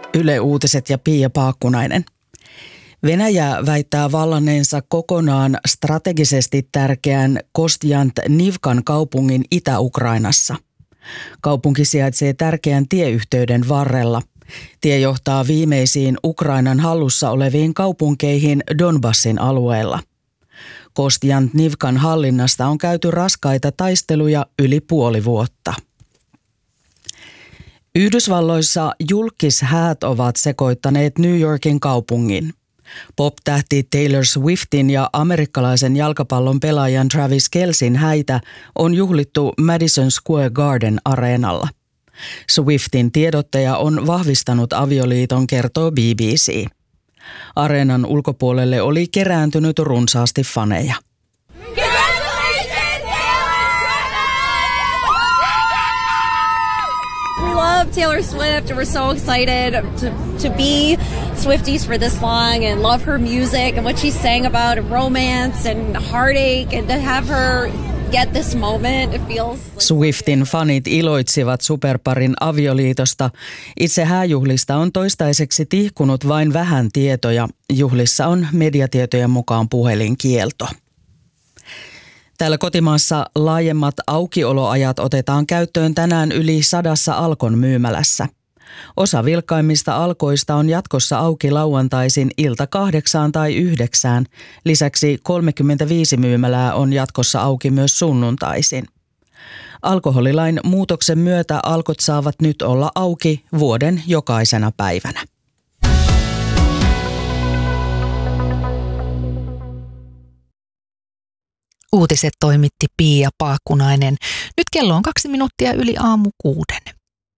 Yle Uutiset ja Pia Paakkunainen. Venäjä väittää vallanneensa kokonaan strategisesti tärkeän Kostiantnivkan kaupungin Itä-Ukrainassa. Kaupunki sijaitsee tärkeän tieyhteyden varrella. Tie johtaa viimeisiin Ukrainan hallussa oleviin kaupunkeihin Donbassin alueella. Kostiantnivkan hallinnasta on käyty raskaita taisteluja yli puoli vuotta. Yhdysvalloissa julkkishäät ovat sekoittaneet New Yorkin kaupungin. Pop-tähti Taylor Swiftin ja amerikkalaisen jalkapallon pelaajan Travis Kelcin häitä on juhlittu Madison Square Garden -areenalla. Swiftin tiedottaja on vahvistanut avioliiton, kertoo BBC. Areenan ulkopuolelle oli kerääntynyt runsaasti faneja. We love Taylor Swift and we're so excited to be Swifties for this long and love her music and what she sang about and romance and heartache, and to have her get this moment, it feels like... Swiftin fanit iloitsivat superparin avioliitosta. Itse hääjuhlista on toistaiseksi tihkunut vain vähän tietoja. Juhlissa on mediatietojen mukaan puhelinkielto. Täällä kotimaassa laajemmat aukioloajat otetaan käyttöön tänään yli 100 Alkon myymälässä. Osa vilkkaimmista Alkoista on jatkossa auki lauantaisin ilta 8 tai 9. Lisäksi 35 myymälää on jatkossa auki myös sunnuntaisin. Alkoholilain muutoksen myötä Alkot saavat nyt olla auki vuoden jokaisena päivänä. Uutiset toimitti Pia Paakkunainen. Nyt kello on 2 minuuttia yli 6:00.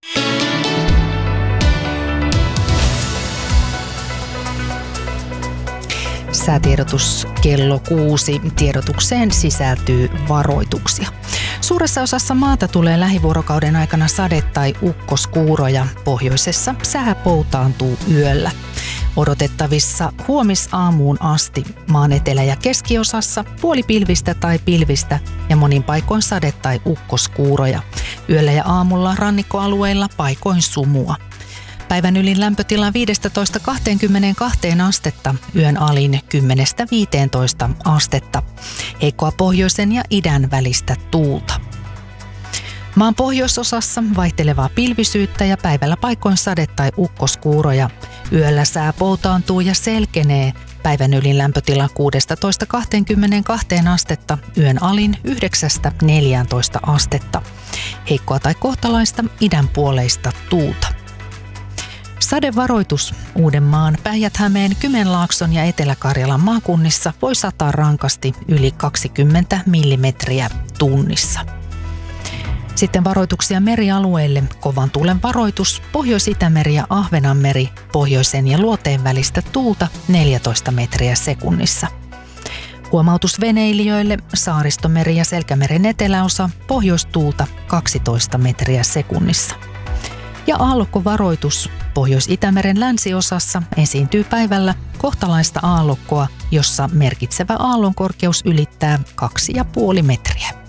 Säätiedotus kello 6. Tiedotukseen sisältyy varoituksia. Suuressa osassa maata tulee lähivuorokauden aikana sade- tai ukkoskuuroja. Pohjoisessa sää poutaantuu yöllä. Odotettavissa huomisaamuun asti maan etelä- ja keskiosassa puolipilvistä tai pilvistä ja monin paikoin sade- tai ukkoskuuroja. Yöllä ja aamulla rannikkoalueilla paikoin sumua. Päivän ylin lämpötila 15-22 astetta, yön alin 10-15 astetta. Heikkoa pohjoisen ja idän välistä tuulta. Maan pohjoisosassa vaihtelevaa pilvisyyttä ja päivällä paikoin sade- tai ukkoskuuroja. Yöllä sää poutaantuu ja selkenee. Päivän ylin lämpötila 16-22 astetta, yön alin 9-14 astetta. Heikkoa tai kohtalaista idänpuoleista tuulta. Sadevaroitus Uudenmaan, Päijät-Hämeen, Kymenlaakson ja Etelä-Karjalan maakunnissa voi sataa rankasti yli 20 millimetriä tunnissa. Sitten varoituksia merialueille. Kovan tuulen varoitus, Pohjois-Itämeri ja Ahvenanmeri, pohjoisen ja luoteen välistä tuulta 14 metriä sekunnissa. Huomautus veneilijöille, Saaristomeri ja Selkämeren eteläosa, pohjoistuulta 12 metriä sekunnissa. Ja aallokkovaroitus, Pohjois-Itämeren länsiosassa esiintyy päivällä kohtalaista aallokkoa, jossa merkitsevä aallonkorkeus ylittää 2,5 metriä.